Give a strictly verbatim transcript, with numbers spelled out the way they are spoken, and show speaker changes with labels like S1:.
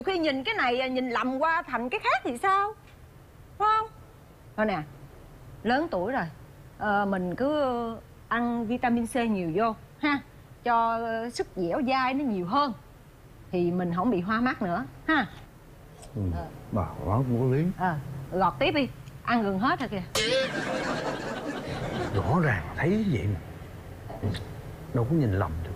S1: Khi nhìn cái này nhìn lầm qua thành cái khác thì sao? Phải không? Thôi nè, lớn tuổi rồi, ờ, mình cứ ăn vitamin C nhiều vô ha, cho sức dẻo dai nó nhiều hơn thì mình không bị hoa mắt nữa ha.
S2: Ừ, ờ. Bà nói cũng có lý.
S1: Ờ, gọt tiếp đi, ăn gần hết rồi kìa.
S2: Rõ ràng thấy vậy mà đâu có nhìn lầm được.